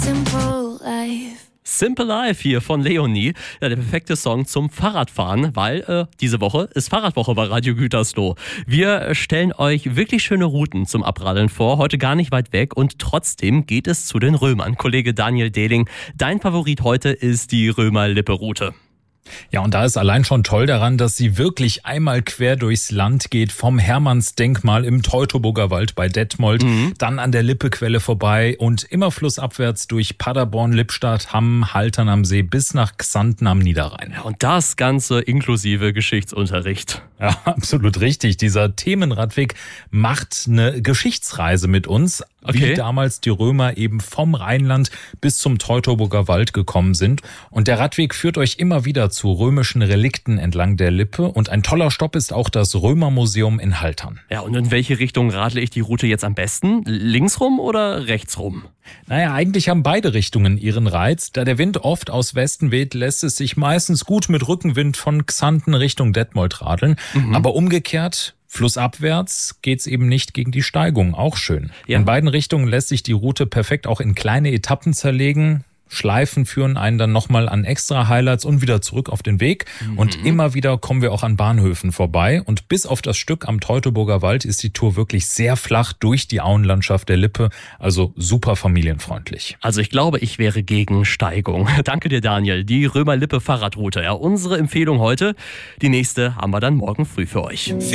Simple Life. Simple Life hier von Leonie. Ja, der perfekte Song zum Fahrradfahren, weil diese Woche ist Fahrradwoche bei Radio Gütersloh. Wir stellen euch wirklich schöne Routen zum Abradeln vor, heute gar nicht weit weg und trotzdem geht es zu den Römern. Kollege Daniel Dehling, dein Favorit heute ist die Römer-Lippe-Route. Ja, und da ist allein schon toll daran, dass sie wirklich einmal quer durchs Land geht, vom Hermannsdenkmal im Teutoburger Wald bei Detmold, dann an der Lippequelle vorbei und immer flussabwärts durch Paderborn, Lippstadt, Hamm, Haltern am See bis nach Xanten am Niederrhein. Ja, und das Ganze inklusive Geschichtsunterricht. Ja, absolut richtig. Dieser Themenradweg macht eine Geschichtsreise mit uns, wie damals die Römer eben vom Rheinland bis zum Teutoburger Wald gekommen sind. Und der Radweg führt euch immer wieder zu römischen Relikten entlang der Lippe. Und ein toller Stopp ist auch das Römermuseum in Haltern. Ja, und in welche Richtung radle ich die Route jetzt am besten? Links rum oder rechts rum? Naja, eigentlich haben beide Richtungen ihren Reiz. Da der Wind oft aus Westen weht, lässt es sich meistens gut mit Rückenwind von Xanten Richtung Detmold radeln. Aber umgekehrt, flussabwärts geht's eben nicht gegen die Steigung, auch schön. Ja. In beiden Richtungen lässt sich die Route perfekt auch in kleine Etappen zerlegen. Schleifen führen einen dann nochmal an extra Highlights und wieder zurück auf den Weg. Und immer wieder kommen wir auch an Bahnhöfen vorbei. Und bis auf das Stück am Teutoburger Wald ist die Tour wirklich sehr flach durch die Auenlandschaft der Lippe. Also super familienfreundlich. Also ich glaube, ich wäre gegen Steigung. Danke dir, Daniel. Die Römer-Lippe-Fahrradroute. Ja, unsere Empfehlung heute. Die nächste haben wir dann morgen früh für euch.